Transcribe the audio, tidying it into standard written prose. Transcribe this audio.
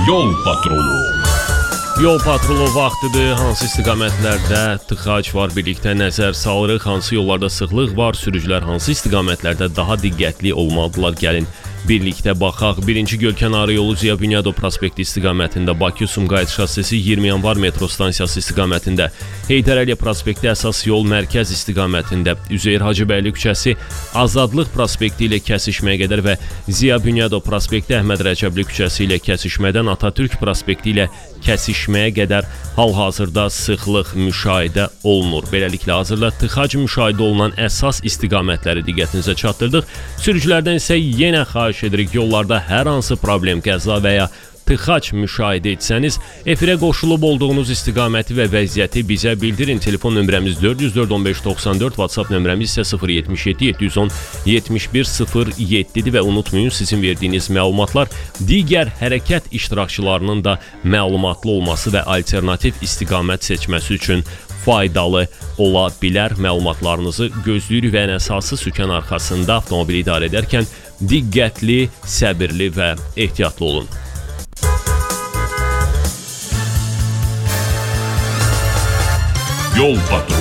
Yol patrulu. Yol patrulu vaxtıdır. Hansı istiqamətlərdə tıxac var, birlikdə nəzər salırıq. Hansı yollarda sıxlıq var, sürücülər hansı istiqamətlərdə daha diqqətli olmalıdırlar. Gəlin birlikdə baxaq. 1-ci Gölkənarı yolu Ziya Bünyadov prospekti istiqamətində, Bakı-Sumqayıt şossesi 20 yanvar metro stansiyası istiqamətində, Heydər Əliyev prospekti əsas yol mərkəz istiqamətində, Üzeyir Hacıbəyli küçəsi Azadlıq prospekti ilə kəsişməyə qədər və Ziya Bünyadov prospekti Əhməd Rəcəbli küçəsi ilə kəsişmədən Atatürk prospekti ilə kəsişməyə qədər hal-hazırda sıxlıq müşahidə olunur. Beləliklə, hazırda tıxac müşahidə olunan əsas istiqamətləri diqqətinizə çatdırdıq. Sürücülərdən isə yenə xahiş edirik, yollarda hər hansı problem, qəza və ya tıxac müşahidə etsəniz, efirə qoşulub olduğunuz istiqaməti və vəziyyəti bizə bildirin. Telefon nömrəmiz 404-1594, WhatsApp nömrəmiz isə 077-710-7107-dir və unutmayın, sizin verdiyiniz məlumatlar digər hərəkət iştirakçılarının da məlumatlı olması və alternativ istiqamət seçməsi üçün faydalı ola bilər. Məlumatlarınızı gözləyirik və ən əsası sükan arxasında avtomobili idarə edərkən diqqətli, səbirli və ehtiyatlı olun. Yol patrulu.